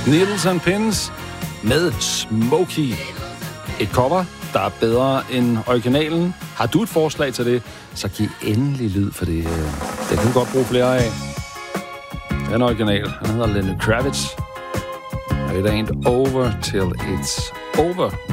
Needles and Pins med Smokey. Et cover, der er bedre end originalen. Har du et forslag til det, så giv endelig lyd for det. Det kan du godt bruge flere af. Den original, han hedder Lenny Kravitz. It ain't over till it's over.